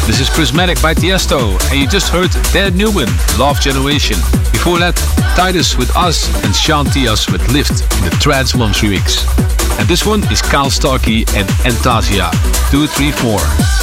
This is Prismatic by Tiesto, and you just heard Dan Newman, Love Generation. Before that, Titus with Us and Sean Tias with Lift in the Trance Moms remix. And this one is Kyle Starkey and Antasia, 234.